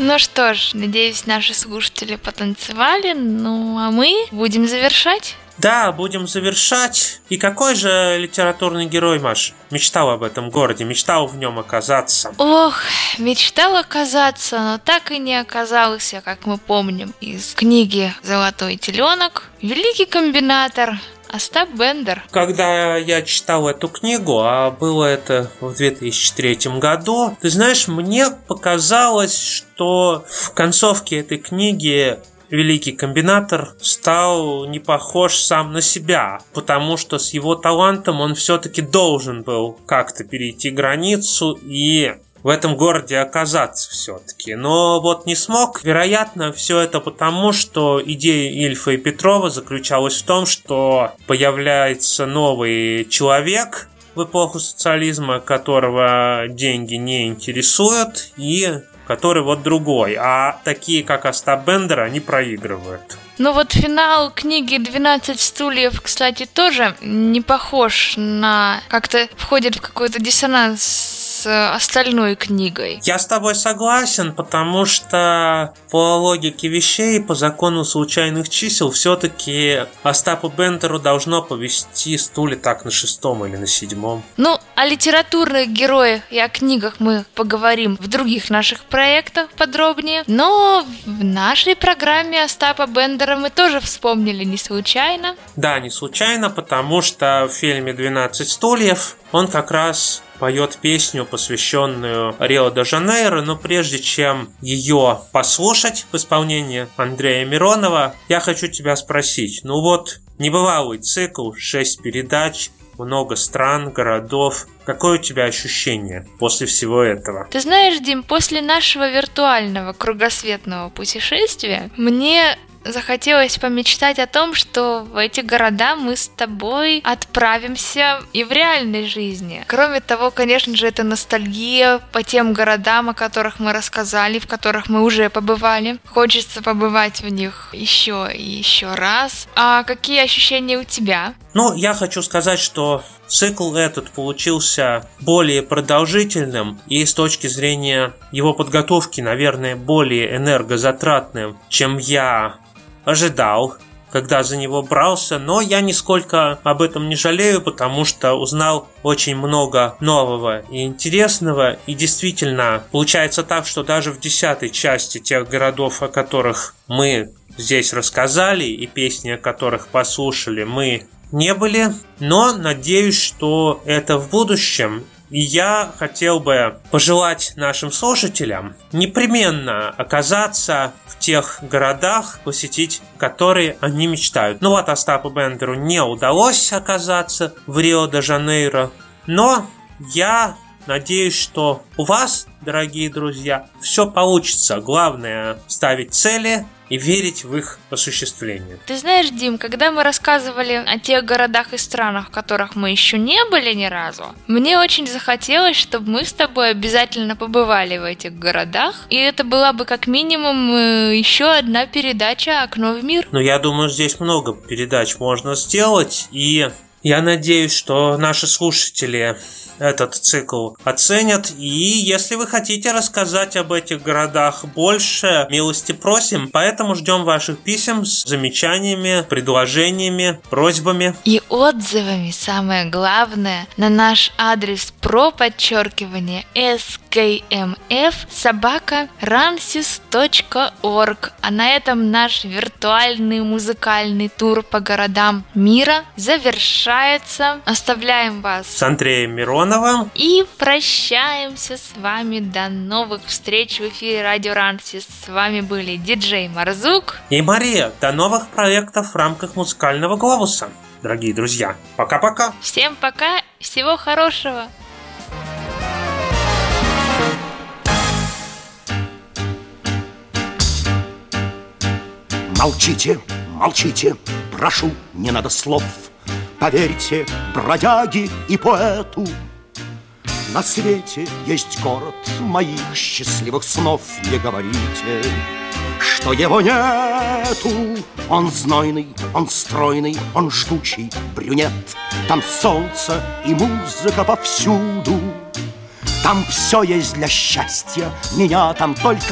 Ну что ж, надеюсь, наши слушатели потанцевали, ну а мы будем завершать. Да, будем завершать. И какой же литературный герой, Маш, мечтал об этом городе, мечтал в нем оказаться? Ох, мечтал оказаться, но так и не оказался, как мы помним из книги «Золотой теленок». Великий комбинатор Остап Бендер. Когда я читал эту книгу, а было это в 2003 году, ты знаешь, мне показалось, что в концовке этой книги великий комбинатор стал не похож сам на себя, потому что с его талантом он все-таки должен был как-то перейти границу и в этом городе оказаться все-таки. Но вот не смог. Вероятно, все это потому, что идея Ильфа и Петрова заключалась в том, что появляется новый человек в эпоху социализма, которого деньги не интересуют, и который вот другой. А такие, как Остап Бендер, они проигрывают. Ну вот финал книги «12 стульев», кстати, тоже не похож на... Как-то входит в какой-то диссонанс с остальной книгой. Я с тобой согласен, потому что по логике вещей, по закону случайных чисел, все-таки Остапу Бендеру должно повести стулья так на 6-м или на 7-м. Ну, о литературных героях и о книгах мы поговорим в других наших проектах подробнее, но в нашей программе Остапа Бендера мы тоже вспомнили не случайно. Да, не случайно, потому что в фильме «12 стульев» он как раз поет песню, посвященную Рио-де-Жанейро, но прежде чем ее послушать в исполнении Андрея Миронова, я хочу тебя спросить, ну вот, небывалый цикл, 6 передач, много стран, городов. Какое у тебя ощущение после всего этого? Ты знаешь, Дим, после нашего виртуального кругосветного путешествия мне захотелось помечтать о том, что в эти города мы с тобой отправимся и в реальной жизни. Кроме того, конечно же, это ностальгия по тем городам, о которых мы рассказали, в которых мы уже побывали. Хочется побывать в них еще и еще раз. А какие ощущения у тебя? Ну, я хочу сказать, что цикл этот получился более продолжительным и с точки зрения его подготовки, наверное, более энергозатратным, чем я ожидал, когда за него брался, но я нисколько об этом не жалею, потому что узнал очень много нового и интересного, и действительно получается так, что даже в 10-й части тех городов, о которых мы здесь рассказали, и песни, о которых послушали, мы не были, но надеюсь, что это в будущем. И я хотел бы пожелать нашим слушателям непременно оказаться в тех городах, посетить которые они мечтают. Ну вот Остапу Бендеру не удалось оказаться в Рио-де-Жанейро, но я надеюсь, что у вас, дорогие друзья, все получится. Главное ставить цели и верить в их осуществление. Ты знаешь, Дим, когда мы рассказывали о тех городах и странах, в которых мы еще не были ни разу, мне очень захотелось, чтобы мы с тобой обязательно побывали в этих городах, и это была бы как минимум еще одна передача «Окно в мир». Но я думаю, здесь много передач можно сделать, и я надеюсь, что наши слушатели этот цикл оценят. И если вы хотите рассказать об этих городах больше, милости просим. Поэтому ждем ваших писем с замечаниями, предложениями, просьбами. И отзывами, самое главное, на наш адрес pro_skmf@ransis.org. А на этом наш виртуальный музыкальный тур по городам мира завершается. Оставляем вас с Андреем Мироновым и прощаемся с вами. До новых встреч в эфире Радио Рансис. С вами были диджей Марзук и Мария. До новых проектов в рамках музыкального глобуса. Дорогие друзья, пока-пока. Всем пока, всего хорошего. Молчите, молчите, прошу, не надо слов. Поверьте бродяге и поэту, на свете есть город моих счастливых снов. Не говорите, что его нету. Он знойный, он стройный, он жгучий брюнет. Там солнце и музыка повсюду. Там все есть для счастья, меня там только